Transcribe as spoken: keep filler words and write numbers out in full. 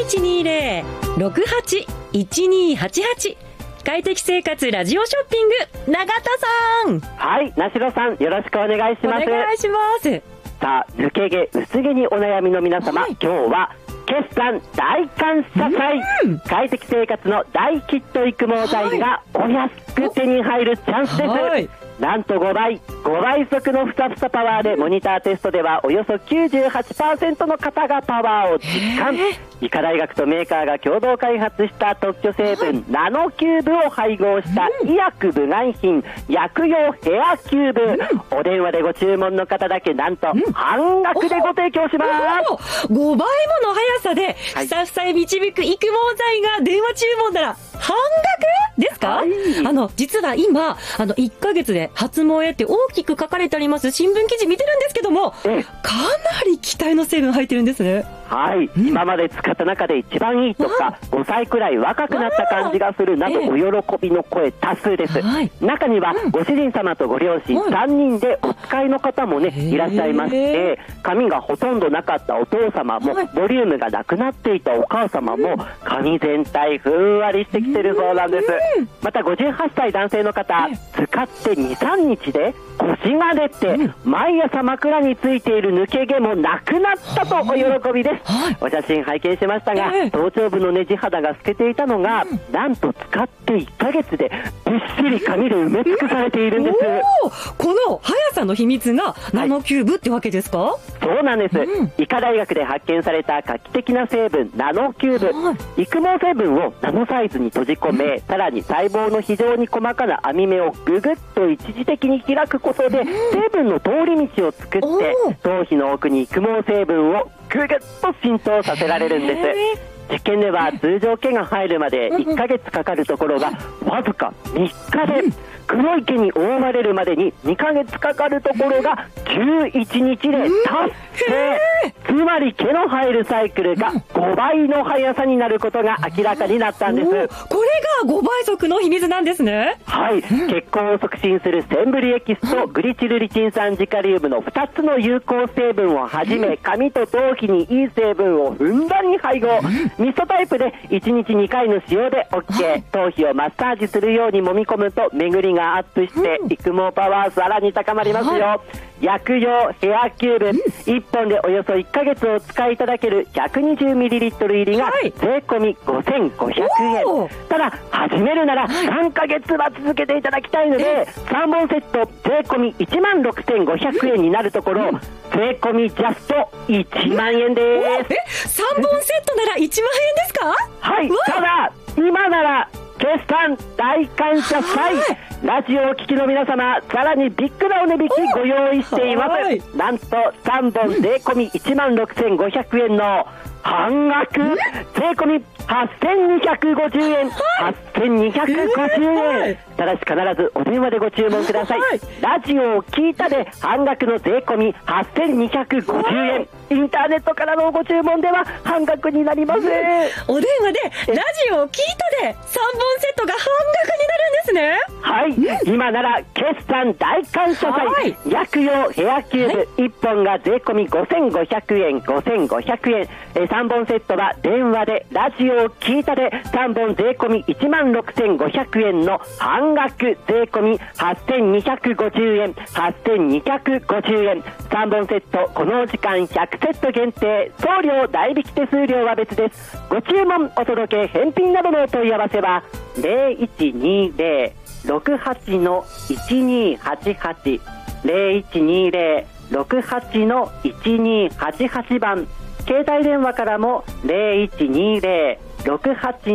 いちにゼロ ろくはち いちにはちはち。快適生活ラジオショッピング、永田さん。 はい、なしろさん、よろしくお願いします。 お願いします。 さあ、抜け毛、薄毛にお悩みの皆様、はい、今日は決算大感謝祭、うん、快適生活の大ヒット育毛剤がお安く手に入るチャンスです、はい、なんとごばいごばい速のふさふさパワーで、モニターテストではおよそ きゅうじゅうはちパーセント の方がパワーを実感。医科大学とメーカーが共同開発した特許成分、はい、ナノキューブを配合した医薬部外品、薬用ヘアキューブ、うん、お電話でご注文の方だけなんと半額でご提供します。 ごばいもの速さでふさふさへ導く育毛剤が電話注文なら半額ですか？はい、あの実は今あのいっかげつで初萌えって大きく書かれてあります新聞記事見てるんですけども、かなり期待の成分入ってるんですね。 はい、うん、今まで使った中で一番いいとか、ごさいくらい若くなった感じがするなど、お喜びの声多数です。はい、中にはご主人様とご両親さんにんでお使いの方もね、いらっしゃいまして、髪がほとんどなかったお父様も、ボリュームがなくなっていたお母様も、髪全体ふんわりしてきてるそうなんです。またごじゅうはっさい男性の方、使ってにさんにちで腰が出て、毎朝枕についている抜け毛もなくなったとお喜びです。はい、お写真拝見しましたが、えー、頭頂部のねじ肌が透けていたのが、うん、なんと使っていっかげつでびっしり髪で埋め尽くされているんです。 この速さの秘密がナノキューブってわけですか？はい、 そうなんです、うん、医科大学で発見された画期的な成分ナノキューブ、はい、育毛成分をナノサイズに閉じ込め、うん、さらに細胞の非常に細かな網目をぐぐっと一時的に開くことで、うん、成分の通り道を作って頭皮の奥に育毛成分をぐぐっと浸透させられるんです。実験では通常毛が入るまでいっかげつかかるところがわずかみっかで、黒い毛に覆われるまでににかげつかかるところがじゅういちにちで達成。つまり毛の入るサイクルがごばいの速さになることが明らかになったんです。 これがごばい速の秘密なんですね。 はい、血行を促進するセンブリエキスとグリチルリチン酸ジカリウムのふたつの有効成分をはじめ、髪と頭皮にいい成分をふんだんに配合。ミストタイプでいちにちにかいの使用で OK。 頭皮をマッサージするように揉み込むと巡りがアップして育毛パワーさらに高まりますよ。薬用ヘアキューブいっぽんでおよそいっかげつお使いいただける ひゃくにじゅうミリリットル 入りが税込みごせんごひゃくえん。ただ始めるならさんかげつは続けていただきたいので、さんぼんセット税込みいちまんろくせんごひゃくえんになるところ、税込みジャストいちまんえんです。 え、さんぼんセットならいちまんえんですか？ はい、ただ今なら決算大感謝祭、ラジオをお聞きの皆様、さらにビッグなお値引きご用意しています。なんとさんぼん税込みいちまんろくせんごひゃくえんの半額税込みはっせんにひゃくごじゅうえん、はっせんにひゃくごじゅうえん。ただし必ずお電話でご注文ください。ラジオを聞いたで半額の税込みはっせんにひゃくごじゅうえん。インターネットからのご注文では半額になります。 お電話でラジオを聞いたでさんぼんセットが半額になるんですね。 はい、今なら決算大感謝祭、薬用ヘアキューブいっぽんが税込みごせんごひゃくえん、ごせんごひゃくえん。えさんぼんセットは電話でラジオを聞いたでさんぼん税込みいちまんろくせんごひゃくえんの半額税込みはっせんにひゃくごじゅうえん、はっせんにひゃくごじゅうえん。さんぼんセットこのお時間ひゃくセット限定、送料代引き手数料は別です。ご注文お届け返品などのお問い合わせはゼロいちにゼロ ろくはちのいちにはちはち ゼロいちにゼロ ろくはちのいちにはちはちばん、携帯電話からもゼロいちにゼロ ろくはち